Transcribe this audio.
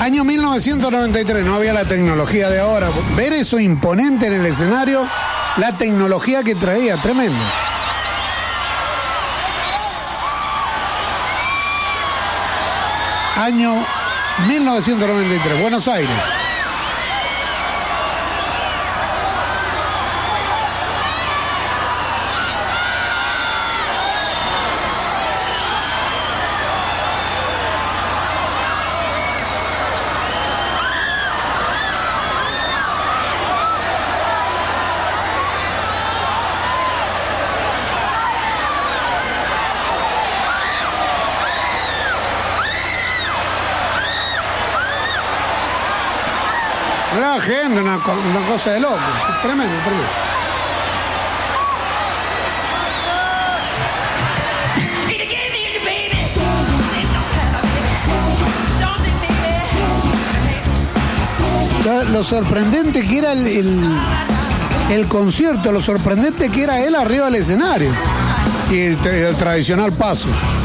Año 1993, no había la tecnología de ahora. Ver eso imponente en el escenario, la tecnología que traía, tremendo. Año 1993, Buenos Aires. La gente, una cosa de loco, tremendo, tremendo. Lo sorprendente que era el concierto, lo sorprendente que era él arriba del escenario y el tradicional paso.